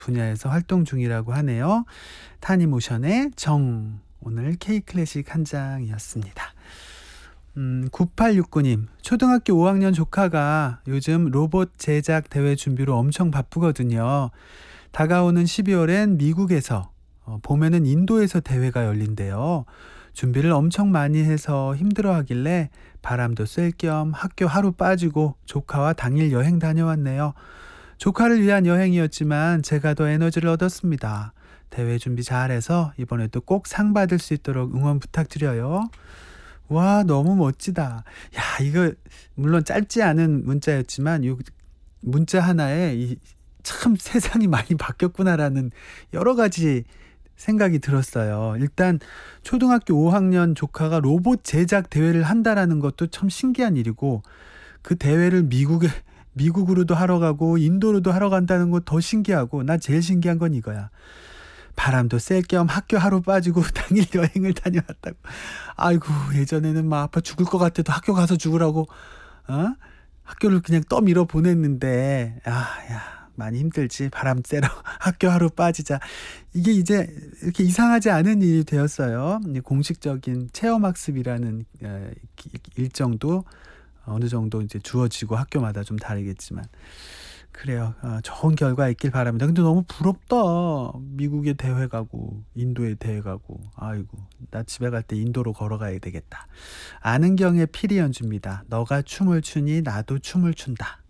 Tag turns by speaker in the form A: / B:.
A: 분야에서 활동 중이라고 하네요. 타니모션의 정. 오늘 K클래식 한 장이었습니다. 9869님, 초등학교 5학년 조카가 요즘 로봇 제작 대회 준비로 엄청 바쁘거든요. 다가오는 12월엔 미국에서, 봄에는 인도에서 대회가 열린대요. 준비를 엄청 많이 해서 힘들어 하길래 바람도 쐴 겸 학교 하루 빠지고 조카와 당일 여행 다녀왔네요. 조카를 위한 여행이었지만 제가 더 에너지를 얻었습니다. 대회 준비 잘해서 이번에도 꼭 상 받을 수 있도록 응원 부탁드려요. 와, 너무 멋지다. 야, 이거 물론 짧지 않은 문자였지만 이 문자 하나에 참 세상이 많이 바뀌었구나라는 여러 가지 생각이 들었어요. 일단 초등학교 5학년 조카가 로봇 제작 대회를 한다라는 것도 참 신기한 일이고, 그 대회를 미국으로도 하러 가고 인도로도 하러 간다는 거 더 신기하고, 나 제일 신기한 건 이거야. 바람도 쐴 겸 학교 하루 빠지고 당일 여행을 다녀왔다고. 아이고, 예전에는 막 아파 죽을 것 같아도 학교 가서 죽으라고 학교를 그냥 떠밀어 보냈는데, 야, 많이 힘들지. 바람 쐬러 학교 하루 빠지자. 이게 이제 이렇게 이상하지 않은 일이 되었어요. 공식적인 체험학습이라는 일정도 어느 정도 이제 주어지고, 학교마다 좀 다르겠지만. 그래요. 좋은 결과 있길 바랍니다. 근데 너무 부럽다. 미국에 대회 가고 인도에 대회 가고. 아이고, 나 집에 갈 때 인도로 걸어가야 되겠다. 아는경의 피리 연주입니다. 너가 춤을 추니 나도 춤을 춘다.